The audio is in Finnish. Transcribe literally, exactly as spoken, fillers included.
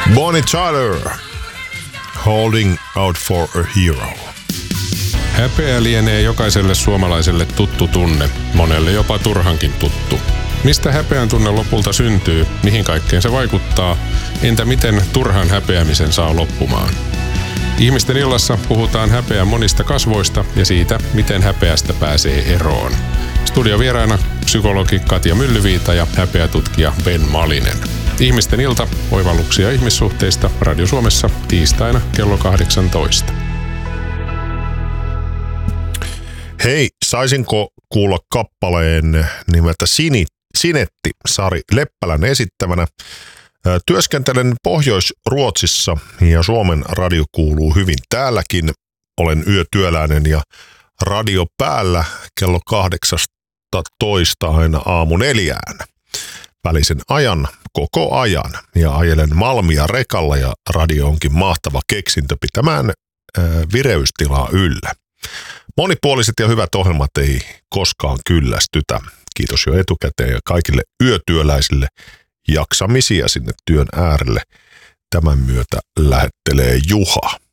Bonnie Tyler, Holding Out for a Hero. Häpeä lienee jokaiselle suomalaiselle tuttu tunne, monelle jopa turhankin tuttu. Mistä häpeän tunne lopulta syntyy, mihin kaikkeen se vaikuttaa, entä miten turhan häpeämisen saa loppumaan? Ihmisten illassa puhutaan häpeän monista kasvoista ja siitä, miten häpeästä pääsee eroon. Studiovieraana psykologi Katja Myllyviita ja häpeätutkija Ben Malinen. Ihmisten ilta, oivalluksia ihmissuhteista Radio Suomessa tiistaina kello kahdeksantoista. Hei, saisinko kuulla kappaleen nimeltä Sini, Sinetti Sari Leppälän esittämänä? Työskentelen Pohjois-Ruotsissa ja Suomen radio kuuluu hyvin täälläkin. Olen yötyöläinen ja radio päällä kello kahdeksasta aina aamu neljään. Välisen ajan koko ajan ja ajelen Malmia rekalla ja radio onkin mahtava keksintö pitämään ää, vireystilaa yllä. Monipuoliset ja hyvät ohjelmat ei koskaan kyllästytä. Kiitos jo etukäteen ja kaikille yötyöläisille jaksamisia sinne työn äärelle. Tämän myötä lähettelee Juha.